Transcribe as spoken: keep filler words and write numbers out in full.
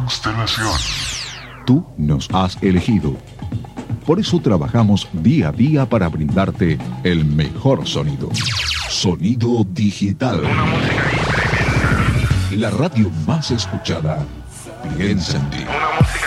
constelación. Tú nos has elegido. Por eso trabajamos día a día para brindarte el mejor sonido. Sonido digital. Una música incremental. La radio más escuchada. Piensa en ti. Una música